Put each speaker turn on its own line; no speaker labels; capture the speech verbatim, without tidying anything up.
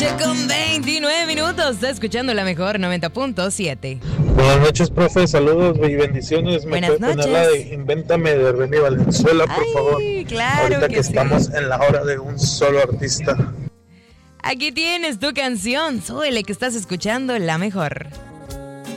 noche con veintinueve minutos. Está escuchando la mejor noventa punto siete.
Buenas noches, profe. Saludos y bendiciones. ¿Me
Buenas
puede poner
noches.
la de Invéntame de René Valenzuela, por
Ay,
favor?
claro
Ahorita
que
que,
sí.
estamos en la hora de un solo artista.
Aquí tienes tu canción. Súbele que estás escuchando la mejor.